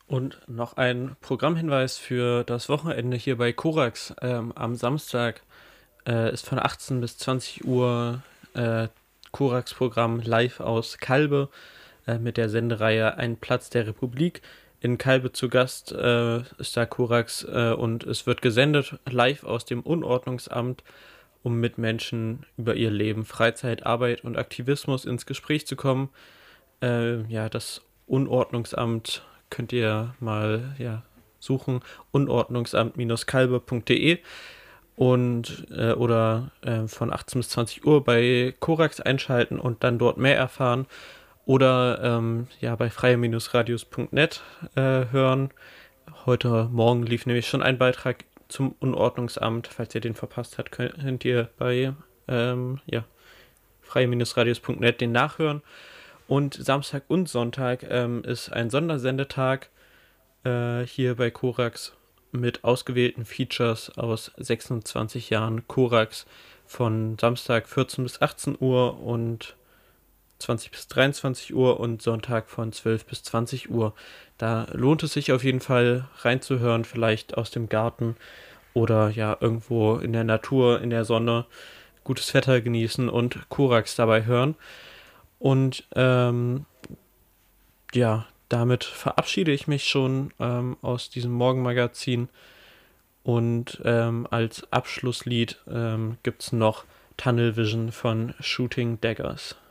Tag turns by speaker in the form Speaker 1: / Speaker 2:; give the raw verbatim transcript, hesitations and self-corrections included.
Speaker 1: Und noch ein Programmhinweis für das Wochenende hier bei Korax. Ähm, am Samstag äh, ist von achtzehn bis zwanzig Uhr äh, Korax-Programm live aus Kalbe äh, mit der Sendereihe Ein Platz der Republik. In Kalbe zu Gast äh, ist da Korax äh, und es wird gesendet live aus dem Unordnungsamt, um mit Menschen über ihr Leben, Freizeit, Arbeit und Aktivismus ins Gespräch zu kommen. Äh, ja, das Unordnungsamt könnt ihr mal ja, suchen, unordnungsamt-kalbe punkt de und äh, oder äh, von achtzehn bis zwanzig Uhr bei Korax einschalten und dann dort mehr erfahren oder ähm, ja bei freie-radios punkt net äh, hören. Heute Morgen lief nämlich schon ein Beitrag zum Unordnungsamt. Falls ihr den verpasst habt, könnt ihr bei ähm, ja, freie-radios punkt net den nachhören. Und Samstag und Sonntag ähm, ist ein Sondersendetag äh, hier bei Korax mit ausgewählten Features aus sechsundzwanzig Jahren Korax von Samstag vierzehn bis achtzehn Uhr und zwanzig bis dreiundzwanzig Uhr und Sonntag von zwölf bis zwanzig Uhr. Da lohnt es sich auf jeden Fall reinzuhören, vielleicht aus dem Garten oder ja irgendwo in der Natur, in der Sonne, gutes Wetter genießen und Korax dabei hören. Und ähm, ja, damit verabschiede ich mich schon ähm, aus diesem Morgenmagazin. Und ähm, als Abschlusslied ähm, gibt es noch Tunnel Vision von Shooting Daggers.